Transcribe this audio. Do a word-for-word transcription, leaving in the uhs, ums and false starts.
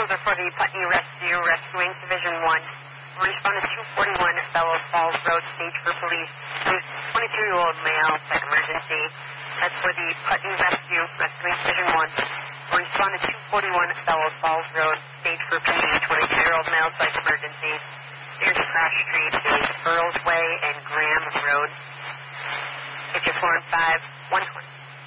are for the Putney Rescue, Rescuing Division one. Respond to two forty-one Bellows Falls Road, stage for police. twenty-two-year-old male, psych emergency. That's for the Putney Rescue, Rescuing Division one. Respond to two forty-one Bellows Falls Road, stage for P D. twenty-two-year-old male, psych emergency. Here's Crash Street is Earls Way and Graham Road. Get your four and five, one twenty.